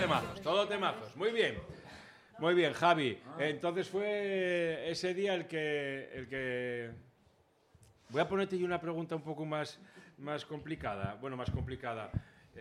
temazos, todo temazos. Muy bien. Muy bien, Javi. Entonces fue ese día el que... Voy a ponerte yo una pregunta un poco más complicada. Bueno, más complicada.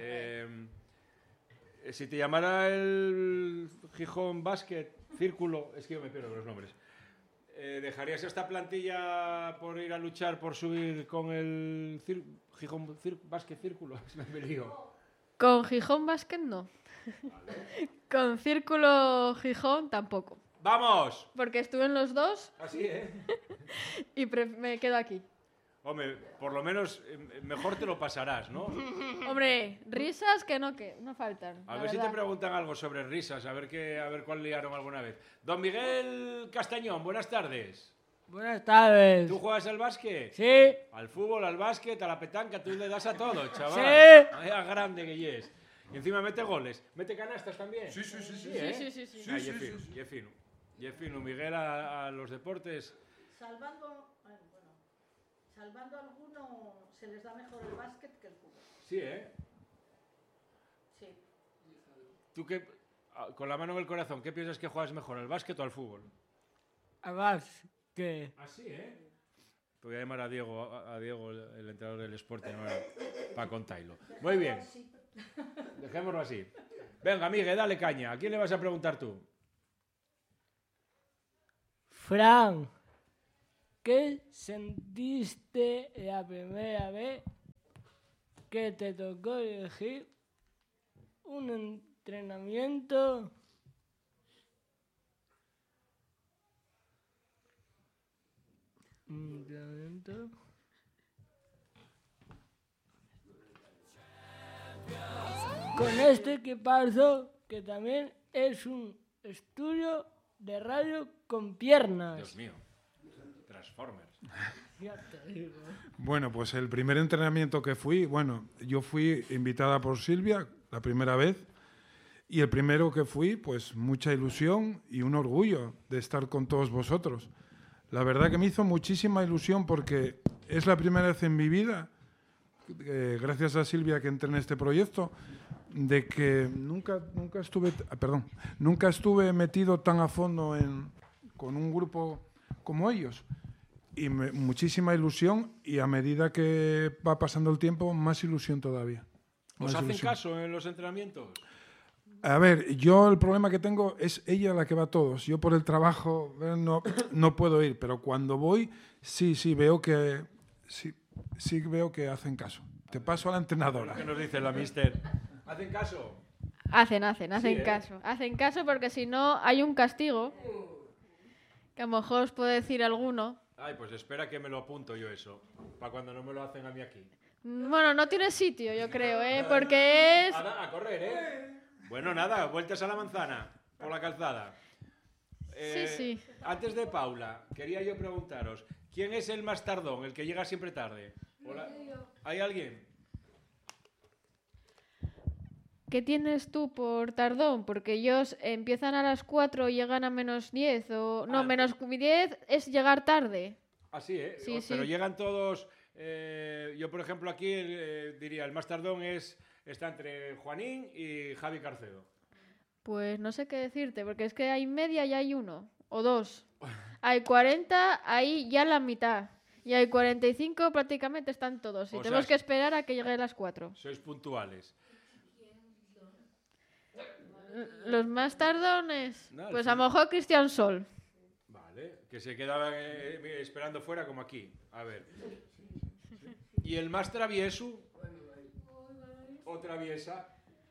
Si te llamara el Gijón Basket Círculo, es que yo me pierdo con los nombres, ¿dejarías esta plantilla por ir a luchar por subir con el Gijón Basket Círculo? Me lío. Con Gijón Basket no. Vale. Con Círculo Gijón tampoco. ¡Vamos! Porque estuve en los dos. Así, ¿eh? Y me quedo aquí. Hombre, por lo menos mejor te lo pasarás, ¿no? Hombre, risas que no faltan. A ver si te preguntan algo sobre risas, a ver cuál liaron alguna vez. Don Miguel Castañón, buenas tardes. Buenas tardes. ¿Tú juegas al básquet? Sí. Al fútbol, al básquet, a la petanca, tú le das a todo, chaval. Sí. Vaya grande que es. Y encima mete goles. ¿Mete canastas también? Sí. Y es fino. Miguel a los deportes. Salvando alguno, se les da mejor el básquet que el fútbol. Sí, ¿eh? Sí. ¿Tú qué, con la mano en el corazón, qué piensas que juegas mejor, al básquet o al fútbol? Al básquet. Así, ¿eh? Te voy a llamar a Diego, el entrenador del Sporting, para contarlo. Muy bien. Dejémoslo así. Venga, Miguel, dale caña. ¿A quién le vas a preguntar tú? Fran, ¿qué sentiste la primera vez que te tocó elegir un entrenamiento? Con este equipazo que también es un estudio de radio con piernas. Dios mío. Transformers. Ya te digo. Bueno, pues el primer entrenamiento que fui, yo fui invitada por Silvia la primera vez y el primero que fui, pues mucha ilusión y un orgullo de estar con todos vosotros. La verdad que me hizo muchísima ilusión porque es la primera vez en mi vida, gracias a Silvia que entré en este proyecto, de que nunca estuve metido tan a fondo con un grupo como ellos. Y muchísima ilusión y a medida que va pasando el tiempo, más ilusión todavía. ¿Os hacen caso en los entrenamientos? A ver, yo el problema que tengo es ella la que va a todos. Yo por el trabajo no puedo ir, pero cuando voy sí veo que veo que hacen caso. Te paso a la entrenadora. ¿Qué nos dice la mister? ¿Hacen caso? Hacen Sí, caso. Hacen caso porque si no hay un castigo que a lo mejor os puede decir alguno. Ay, pues espera que me lo apunto yo eso, para cuando no me lo hacen a mí aquí. Bueno, no tiene sitio, yo creo, porque es... A correr, ¿eh? Bueno, nada, vueltas a la manzana, por la calzada. Sí. Antes de Paula, quería yo preguntaros, ¿quién es el más tardón, el que llega siempre tarde? Hola. ¿Hay alguien? ¿Qué tienes tú por tardón? Porque ellos empiezan a las 4 y llegan a menos 10. No, menos 10 es llegar tarde. Así, ¿eh? Sí, Pero sí. llegan todos... yo, por ejemplo, aquí diría, el más tardón está entre Juanín y Javi Carcedo. Pues no sé qué decirte, porque es que hay media y hay uno, o dos. Hay 40, ahí ya la mitad. Y hay 45, prácticamente están todos. Y tenemos que esperar a que llegue a las 4. Sois puntuales. Los más tardones, No, pues sí. a lo mejor Cristian Sol. Vale, que se quedaban esperando fuera como aquí. A ver. ¿Y el más travieso? ¿O traviesa?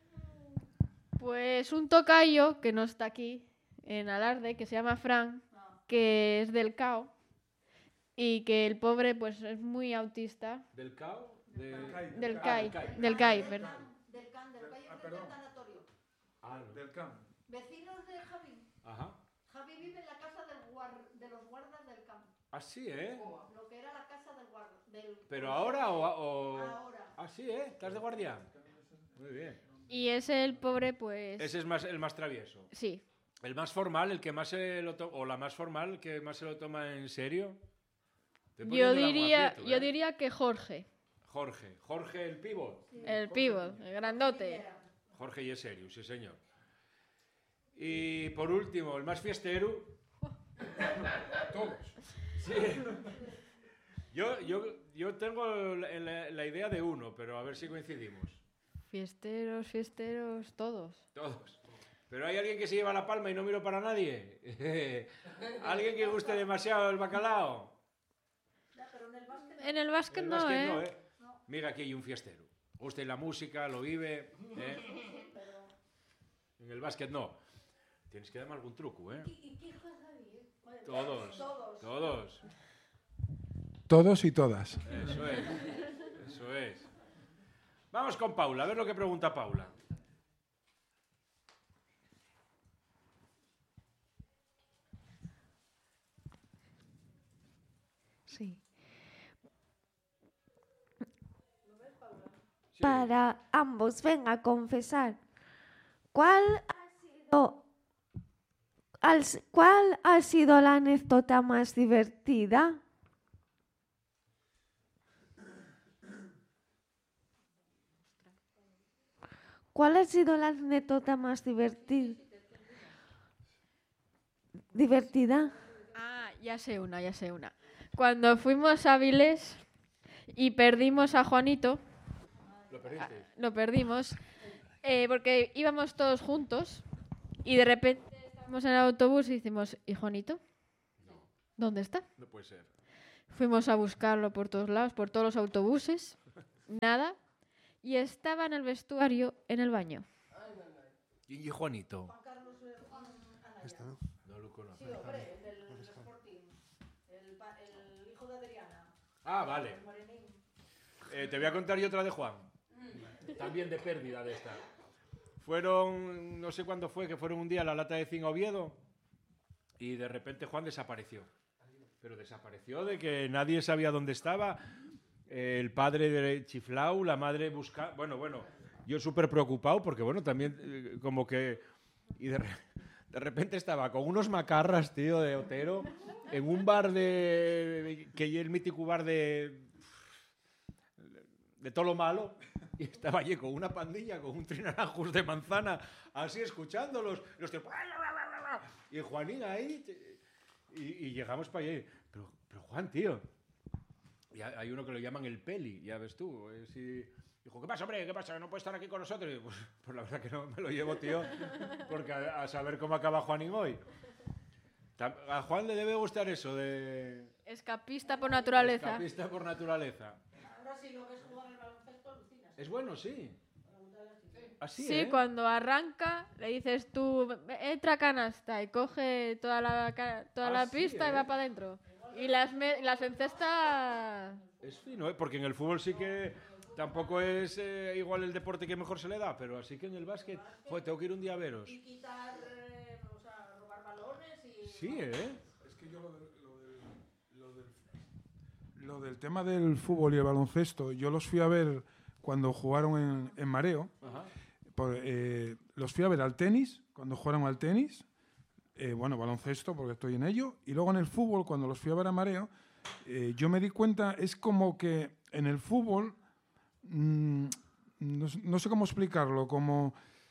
Pues un tocayo, que no está aquí, en Alarde, que se llama Fran, que es del CAO, y que el pobre pues es muy autista. ¿Del CAO? Del CAI, perdón. Del CAN es del tanatorio. Del CAM. Vecinos de Javi. Ajá. Javi vive en la casa de los guardas del CAM. Ah, sí, ¿eh? Lo que era la casa del guarda. ¿Pero ahora o...? Ahora. Ah, sí, ¿eh? ¿Estás de guardia? Muy bien. Y ese el pobre pues... Ese es el más travieso. Sí. ¿El más formal, el que más se lo toma, o la más formal, que más se lo toma en serio? Yo diría que Jorge. Jorge el pívot. El pívot, el grandote. Jorge y es serio, sí señor. Y por último, el más fiestero. Todos. Sí. Yo tengo la idea de uno, pero a ver si coincidimos. Fiesteros, todos. Todos. Pero hay alguien que se lleva la palma y no miro para nadie. ¿Alguien que guste demasiado el bacalao? En el básquet El no, básquet ¿eh? no. Mira, aquí hay un fiestero. Gusta la música, lo vive. En el básquet no. Tienes que darme algún truco, ¿eh? Todos. Todos y todas. Eso es. Vamos con Paula, a ver lo que pregunta Paula. Sí. Sí. Para ambos, venga a confesar. ¿Cuál ha sido la anécdota más divertida? ¿Cuál ha sido la anécdota más divertida? Ah, ya sé una. Cuando fuimos a Avilés y perdimos a Juanito, ¿Lo perdiste? lo perdimos, porque íbamos todos juntos y de repente estábamos en el autobús y decimos, ¿y Juanito? ¿Dónde está? No puede ser. Fuimos a buscarlo por todos lados, por todos los autobuses, nada, y estaba en el vestuario, en el baño. ¿Y Juanito? Esta, ¿no? No lo conozco. Sí, hombre, el del Sporting. El hijo de Adriana. Ah, vale. El morenín. Te voy a contar yo otra de Juan. También de pérdida de esta. Fueron, no sé cuándo fue, que fueron un día a la Lata de Zinc a Oviedo y de repente Juan desapareció. Pero desapareció de que nadie sabía dónde estaba. El padre de chiflau, la madre buscaba... Bueno, yo súper preocupado porque, bueno, también como que... Y de repente estaba con unos macarras, tío, de Otero, en un bar que es el mítico bar de todo lo malo, y estaba allí con una pandilla, con un trinaranjos de manzana, así escuchándolos, y los tíos... Y Juanín ahí, y llegamos para allí. Pero Juan, tío, y hay uno que lo llaman el Peli, ya ves tú. Dijo, ¿qué pasa, hombre? ¿Qué pasa? ¿No puede estar aquí con nosotros? Y pues la verdad que no me lo llevo, tío, porque a saber cómo acaba Juanín hoy. A Juan le debe gustar eso de... Escapista por naturaleza. Escapista por naturaleza. Ahora si lo ves jugar al baloncesto, alucinas. Es bueno, sí. Así, Sí, ¿eh? cuando arranca, le dices tú, entra canasta y coge toda la sí, pista y ¿eh? va para adentro. Y las encesta... Es fino, ¿eh? Porque en el fútbol sí que tampoco es igual el deporte que mejor se le da, pero así que en el básquet, joder, tengo que ir un día a veros. Y quitar, o sea, robar balones y... Sí, ¿eh? Es que yo lo del tema del fútbol y el baloncesto, yo los fui a ver cuando jugaron en Mareo. Ajá. Los fui a ver al tenis, cuando jugaron al tenis. Bueno, baloncesto, porque estoy en ello. Y luego en el fútbol, cuando los fui a ver a Mareo, yo me di cuenta, es como que en el fútbol, no sé cómo explicarlo, como...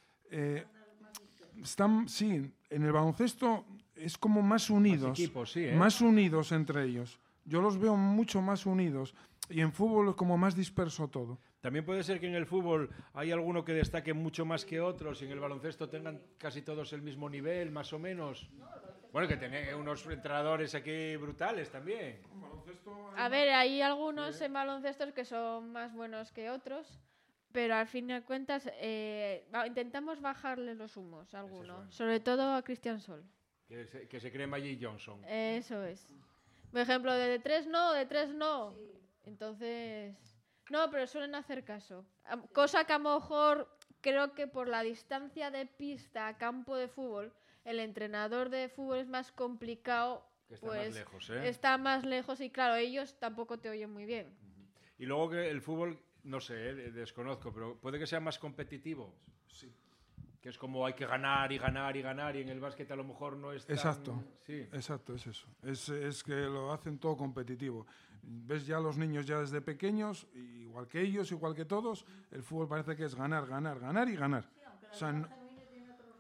sí, en el baloncesto es como más unidos. Más equipos, sí, ¿eh? Más unidos entre ellos. Yo los veo mucho más unidos. Y en fútbol es como más disperso todo. También puede ser que en el fútbol hay alguno que destaque mucho más que otros y en el baloncesto tengan casi todos el mismo nivel, más o menos. Bueno, que tienen unos entrenadores aquí brutales también. A ver, hay algunos en baloncestos que son más buenos que otros, pero al fin de cuentas intentamos bajarle los humos a algunos, bueno. sobre todo a Cristian Sol. Que se cree Magic Johnson. Eso es. Por ejemplo, de tres no. Entonces... No, pero suelen hacer caso. Cosa que a lo mejor creo que por la distancia de pista a campo de fútbol, el entrenador de fútbol es más complicado. Que está pues más lejos, ¿eh? está más lejos y claro, ellos tampoco te oyen muy bien. Y luego que el fútbol, no sé, desconozco, pero puede que sea más competitivo. Sí. Que es como hay que ganar y ganar y ganar y en el básquet a lo mejor no es tan... Exacto. Sí. Exacto, es eso. Es que lo hacen todo competitivo. Ves ya los niños ya desde pequeños, igual que ellos, igual que todos, el fútbol parece que es ganar, ganar, ganar y ganar. O sea,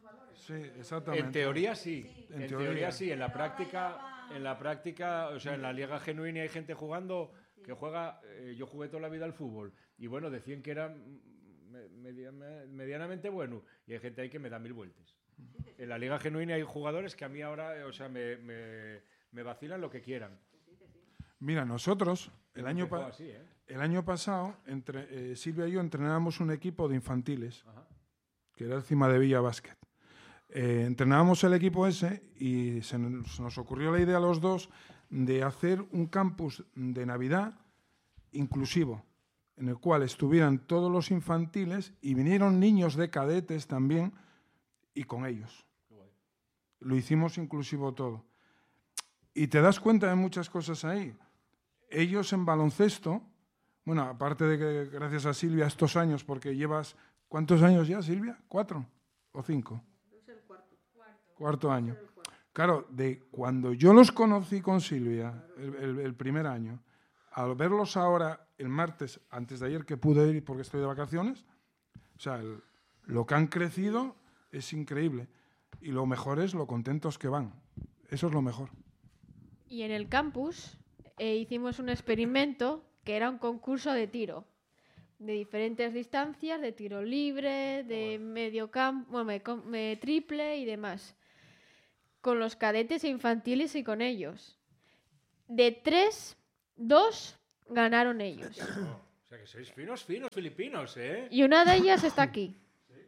Sí, exactamente. En teoría sí. En En teoría. teoría sí. En la práctica, o sea, en la Liga Genuina hay gente jugando que juega. Yo jugué toda la vida al fútbol y bueno, decían que era medianamente bueno y hay gente ahí que me da 1000 vueltas. En la Liga Genuina hay jugadores que a mí ahora, o sea, me vacilan lo que quieran. Mira, nosotros el año, Empezó así, ¿eh? el año pasado, Silvia y yo entrenábamos un equipo de infantiles, Ajá. que era el Cima de Villa Basket. Entrenábamos el equipo ese y se nos ocurrió la idea a los dos de hacer un campus de Navidad inclusivo, en el cual estuvieran todos los infantiles y vinieron niños de cadetes también y con ellos. Qué guay. Lo hicimos inclusivo todo. Y te das cuenta de muchas cosas ahí. Ellos en baloncesto, bueno, aparte de que gracias a Silvia estos años, porque llevas, ¿cuántos años ya, Silvia? ¿4 o 5? Es el cuarto. Cuarto año. Claro, de cuando yo los conocí con Silvia, el primer año, al verlos ahora el martes, antes de ayer que pude ir porque estoy de vacaciones, o sea, lo que han crecido es increíble. Y lo mejor es lo contentos que van. Eso es lo mejor. Y en el campus hicimos un experimento que era un concurso de tiro, de diferentes distancias, de tiro libre, de medio campo, bueno, triple y demás, con los cadetes e infantiles y con ellos. De 3, 2 ganaron ellos. O sea, que sois finos filipinos, ¿eh? Y una de ellas está aquí.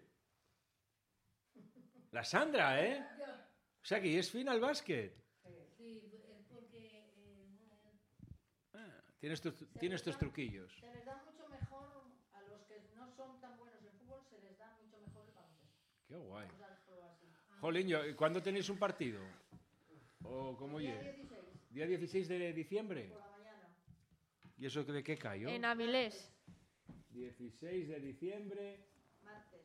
La Sandra, ¿eh? O sea, que es fina al básquet. Tienes tus truquillos. Se les da mucho mejor a los que no son tan buenos en fútbol, se les da mucho mejor el baloncesto. Qué guay. Vamos a dejarlo así. Jolín, ¿y cuándo tenéis un partido? ¿O cómo Día llega? 16 ¿Día 16 de diciembre? por la mañana. ¿Y eso de qué cayó? En Avilés. 16 de diciembre. Martes.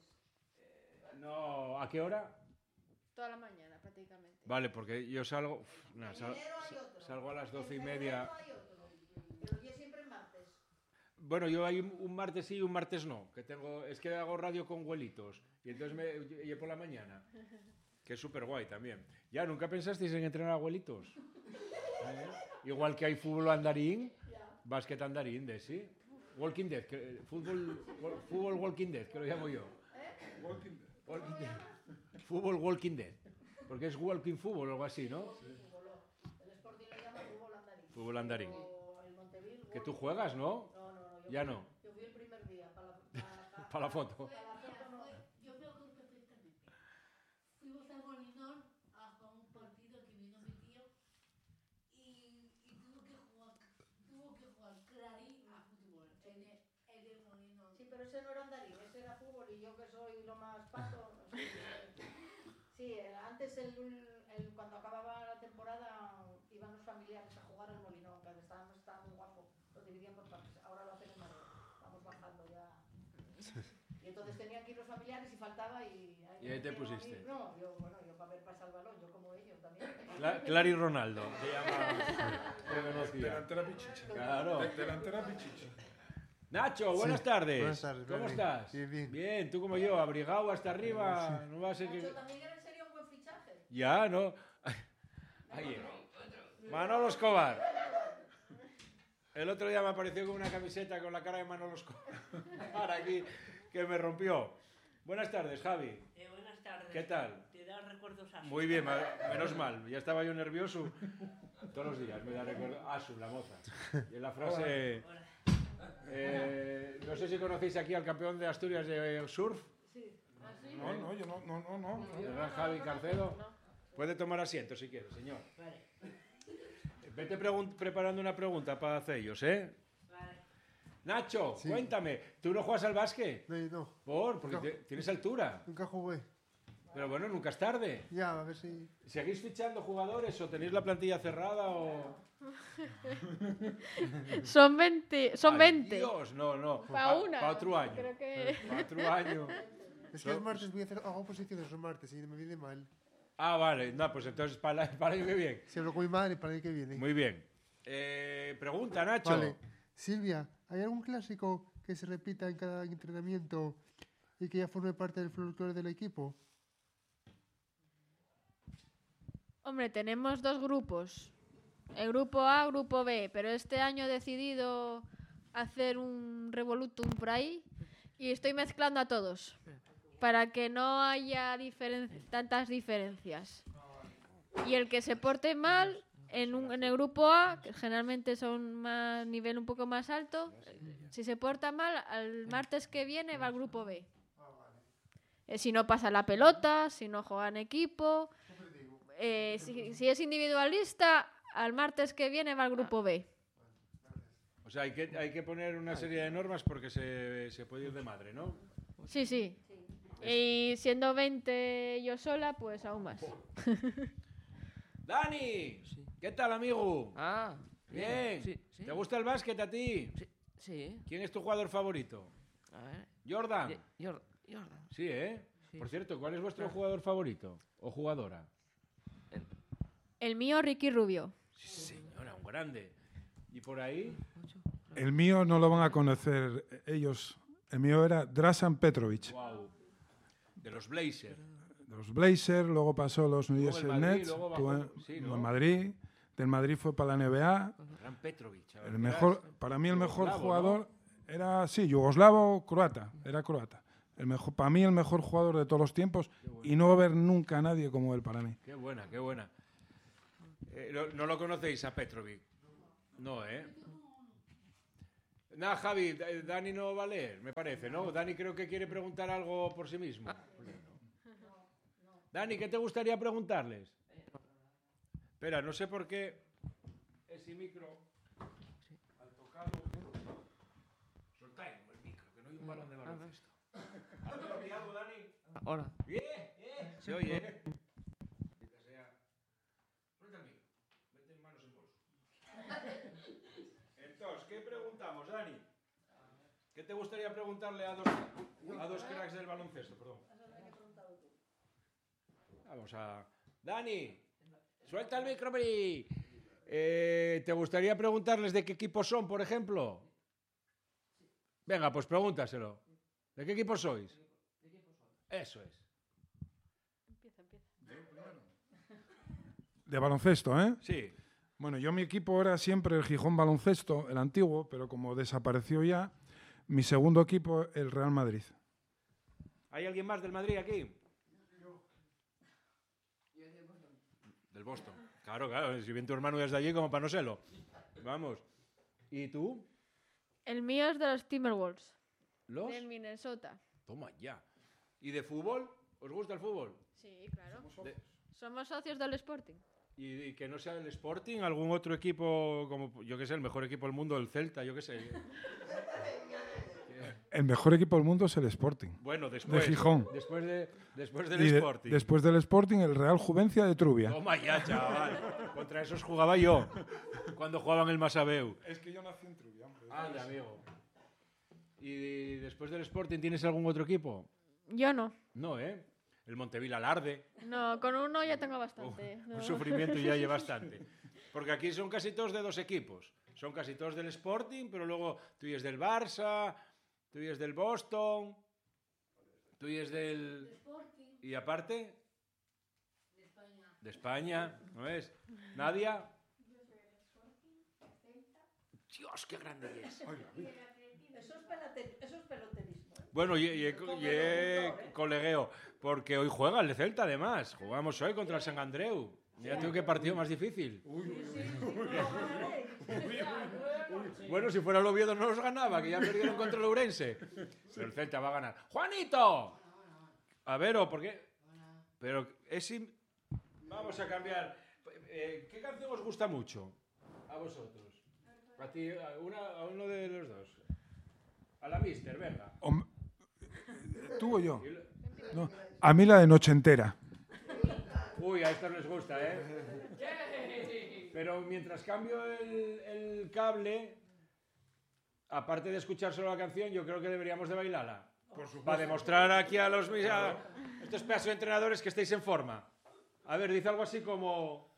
No, ¿a qué hora? Toda la mañana, prácticamente. Vale, porque yo salgo. En enero hay otro. Salgo a las En 12:30. febrero hay otro. Pero ya siempre en martes. Bueno, yo hay un martes sí y un martes no. Es que hago radio con abuelitos. Y entonces y por la mañana. Que es súper guay también. Ya, ¿nunca pensasteis en entrenar a abuelitos? ¿Eh? Igual que hay fútbol andarín, básquet andarín, sí. Walking Dead, fútbol Walking Dead, que lo llamo yo. Walking Dead. Fútbol Walking Dead. Porque es walking fútbol o algo así, ¿no? El Sporting lo llama fútbol andarín. Fútbol andarín. O el Monteville. Que tú juegas, ¿no? No. Ya no. Yo fui el primer día Para la foto. para la foto no. Yo me acuerdo perfectamente. Fuimos a Molinón a jugar un partido que vino mi tío y tuvo que jugar Clarín a fútbol en el Molinón. Sí, pero ese no era andarín, ese era fútbol y yo que soy lo más pato. Sí, antes cuando acababa la temporada iban los familiares a jugar al Molinón, que estaba muy guapo, lo dividían por partes. Ahora lo hacen en Madrid, vamos bajando ya. Y entonces tenían que ir los familiares y faltaba y ahí te pusiste. No, yo para ver pasar el balón, yo como ellos también. Clary Ronaldo. Se llama. Te conocía. Delantera pichicha. Claro. Delantera pichicha. Nacho, buenas tardes. Buenas tardes, ¿Cómo bien, estás? bien. Bien, tú como yo, abrigado hasta arriba. No va a ser que. Nacho también era en serio un buen fichaje. Ya, ¿no? Ahí. Manolo Escobar. El otro día me apareció con una camiseta con la cara de Manolo Escobar. Para aquí, que me rompió. Buenas tardes, Javi. Buenas tardes. ¿Qué tal? ¿Te da recuerdos así? Muy bien, menos mal. Ya estaba yo nervioso. Todos los días me da recuerdo. Asu, la moza. Y en la frase. Hola. No sé si conocéis aquí al campeón de Asturias de surf. No, yo no. El gran Javi Carcedo. Puede tomar asiento si quiere, señor. Vale. Vete preparando una pregunta para haceros, ¿eh? Vale. Nacho, Sí. cuéntame, ¿tú no juegas al básquet? No, Porque No. tienes altura. nunca jugué. Pero bueno, nunca es tarde. Ya, a ver si... ¿Seguís fichando jugadores o tenéis la plantilla cerrada o...? Son 20. Son Ay, 20. Dios, no. Pa' una. Para otro año. Creo que... Para otro año. Es que el martes voy a hacer... Hago posiciones los martes y me viene mal. Ah, vale. No, pues entonces para el año que viene. Si hablo con mi madre para el año que viene. Muy bien. Pregunta, Nacho. Vale. Silvia, ¿hay algún clásico que se repita en cada entrenamiento y que ya forme parte del folclore del equipo? Hombre, tenemos 2 grupos. El grupo A, grupo B, pero este año he decidido hacer un revolutum por ahí y estoy mezclando a todos para que no haya tantas diferencias. Y el que se porte mal en el grupo A, que generalmente son más nivel un poco más alto, si se porta mal, al martes que viene va al grupo B. Si no pasa la pelota, si no juega en equipo, si es individualista, al martes que viene va al grupo B. O sea, hay que poner una serie de normas porque se puede ir de madre, ¿no? Sí, sí. Y siendo 20 yo sola, pues aún más. ¡Dani! ¿Qué tal, amigo? Ah, Bien. Sí, sí. ¿Te gusta el básquet a ti? Sí. ¿Quién es tu jugador favorito? A ver. ¿Jordan? Jordan. Sí, ¿eh? Sí. Por cierto, ¿cuál es vuestro jugador favorito? ¿O jugadora? El mío, Ricky Rubio. Sí, señora, un grande. ¿Y por ahí? El mío no lo van a conocer ellos. El mío era Drasan Petrovic. Wow. De los Blazers. De los Blazers, luego pasó a los New Luego el Jersey Madrid, Nets, luego bajó. estuvo Sí, en ¿no? Madrid. Del Madrid fue para la NBA. Gran Petrovic. El mejor, para mí el mejor yugoslavo, jugador era, sí, yugoslavo, croata. Era croata. Para mí el mejor jugador de todos los tiempos y no va a haber nunca a nadie como él para mí. Qué buena, qué buena. ¿No lo conocéis a Petrovic? No, ¿eh? Nada, Javi, Dani no va a leer, me parece, ¿no? Dani creo que quiere preguntar algo por sí mismo. Dani, ¿qué te gustaría preguntarles? Espera, no sé por qué ese micro, al tocarlo... Soltáis el micro, que no hay un balón de baloncesto. ¿Has algo, Dani? Ahora. Bien, se oye, ¿eh? Suelta el micro, mete manos en bolso. Entonces, ¿qué preguntamos, Dani? ¿Qué te gustaría preguntarle a dos cracks del baloncesto? Perdón. Vamos a... Dani, suelta el micro, Bri. ¿Te gustaría preguntarles de qué equipo son, por ejemplo? Venga, pues pregúntaselo. ¿De qué equipo sois? Eso es. Empieza. De baloncesto, ¿eh? Sí. Bueno, yo mi equipo era siempre el Gijón Baloncesto, el antiguo, pero como desapareció ya, mi segundo equipo, el Real Madrid. ¿Hay alguien más del Madrid aquí? Del Boston. Claro, si bien tu hermano es de allí, como para no serlo. Vamos. ¿Y tú? El mío es de los Timberwolves, ¿Los? de Minnesota. Toma ya. ¿Y de fútbol? ¿Os gusta el fútbol? Sí, claro. Somos socios del Sporting. ¿Y que no sea el Sporting? ¿Algún otro equipo, como yo que sé, el mejor equipo del mundo, el Celta, yo que sé? El mejor equipo del mundo es el Sporting. Bueno, después. De Gijón. Después del Y Sporting. después del Sporting, el Real Juvencia de Trubia. Toma ya, chaval. Contra esos jugaba yo. Cuando jugaban el Masabeu. Es que yo nací en Trubia, hombre. Anda, amigo. ¿Y después del Sporting tienes algún otro equipo? Yo no. No, ¿eh? El Montevil Alarde. No, con uno ya tengo bastante. No. Un sufrimiento ya hay bastante. Porque aquí son casi todos de dos equipos. Son casi todos del Sporting, pero luego tú y es del Barça, tú y es del Boston, tú y es del... Sporting ¿Y aparte? de España. De España, ¿no es? ¿Nadia? Dios, qué grande es. Eso es peloterismo. Bueno, y colegueo, porque hoy juega el de Celta, además. Jugamos hoy contra el San Andreu. Mira tú qué partido más difícil. Bueno, si fuera el Oviedo no los ganaba, que ya perdieron contra el Ourense. Pero el Celta va a ganar. ¡Juanito! A ver, ¿o por qué? Pero vamos a cambiar. ¿Qué canción os gusta mucho? A vosotros. A ti, a uno de los dos. A la Mister, venga. ¿Tú o yo? No. A mí la de Noche Entera. Uy, a estos les gusta, ¿eh? Pero mientras cambio el cable, aparte de escuchar solo la canción, yo creo que deberíamos de bailarla. Por supuesto. Para demostrar aquí a estos pedazos de entrenadores que estáis en forma. A ver, dice algo así como...